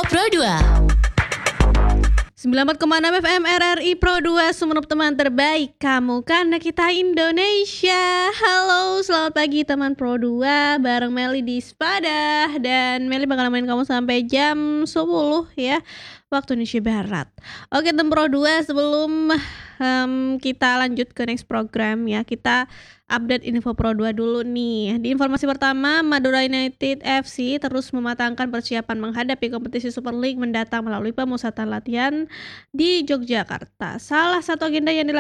Pro 2. 94,6 FM RRI Pro 2 Sumeneb, teman terbaik kamu karena kita Indonesia. Halo, selamat pagi teman Pro 2, bareng Meli di Spada. Dan Meli bakal nemenin kamu sampai jam 10 ya, waktu Indonesia Barat. Oke teman Pro 2, sebelum kita lanjut ke next program ya, kita update info Pro 2 dulu nih. Di informasi pertama, Madura United FC terus mematangkan persiapan menghadapi kompetisi Super League mendatang melalui pemusatan latihan di Yogyakarta. Salah satu agenda yang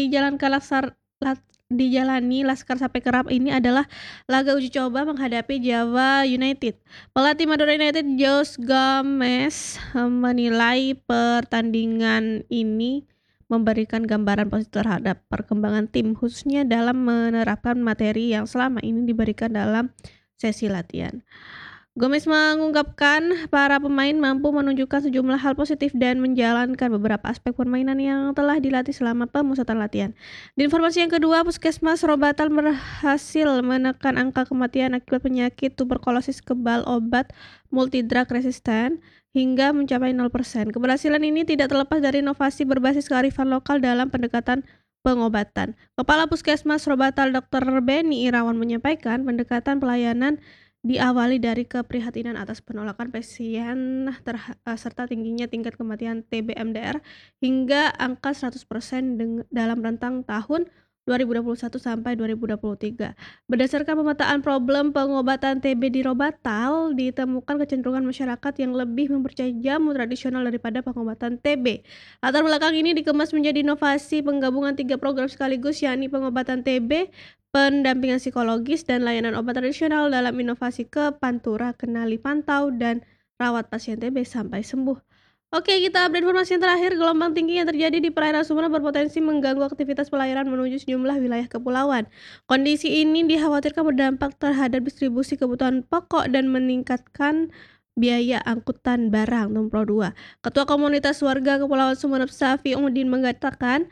dijalani Laskar Sape Kerap ini adalah laga uji coba menghadapi Jawa United. Pelatih Madura United Jose Gomez menilai pertandingan ini memberikan gambaran positif terhadap perkembangan tim, khususnya dalam menerapkan materi yang selama ini diberikan dalam sesi latihan. Gomez mengungkapkan para pemain mampu menunjukkan sejumlah hal positif dan menjalankan beberapa aspek permainan yang telah dilatih selama pemusatan latihan. Di informasi yang kedua, Puskesmas Robatal berhasil menekan angka kematian akibat penyakit tuberkulosis kebal obat multidrug resisten hingga mencapai 0%. Keberhasilan ini tidak terlepas dari inovasi berbasis kearifan lokal dalam pendekatan pengobatan. Kepala Puskesmas Robatal Dr. Beni Irawan menyampaikan pendekatan pelayanan diawali dari keprihatinan atas penolakan pasien serta tingginya tingkat kematian TB MDR hingga angka 100% dalam rentang tahun 2021 sampai 2023. Berdasarkan pemetaan problem pengobatan TB di Robatal, ditemukan kecenderungan masyarakat yang lebih mempercayai jamu tradisional daripada pengobatan TB. Latar belakang ini dikemas menjadi inovasi penggabungan 3 program sekaligus, yakni pengobatan TB, pendampingan psikologis, dan layanan obat tradisional dalam inovasi ke Pantura, kenali, pantau, dan rawat pasien TB sampai sembuh. Oke, kita update informasi yang terakhir. Gelombang tinggi yang terjadi di perairan Sumeneb berpotensi mengganggu aktivitas pelayaran menuju sejumlah wilayah kepulauan. Kondisi ini dikhawatirkan berdampak terhadap distribusi kebutuhan pokok dan meningkatkan biaya angkutan barang. Nomor 2. Ketua Komunitas Warga Kepulauan Sumeneb Safi Umudin mengatakan,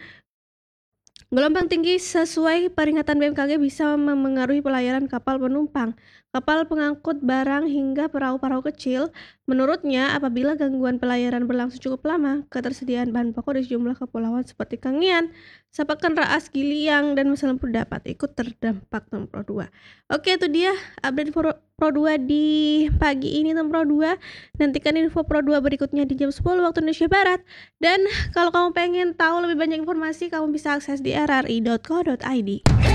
gelombang tinggi sesuai peringatan BMKG bisa memengaruhi pelayaran kapal penumpang, kapal pengangkut barang hingga perahu-perahu kecil. Menurutnya, apabila gangguan pelayaran berlangsung cukup lama, ketersediaan bahan pokok di sejumlah kepulauan seperti Kangean, Sapakan, Raas, Giliang, dan Masalempu dapat ikut terdampak. Nomor 2. Oke, itu dia update Pro 2 di pagi ini, Pro 2. Nantikan info Pro 2 berikutnya di jam 10 waktu Indonesia Barat. Dan kalau kamu pengen tahu lebih banyak informasi, kamu bisa akses di rri.co.id.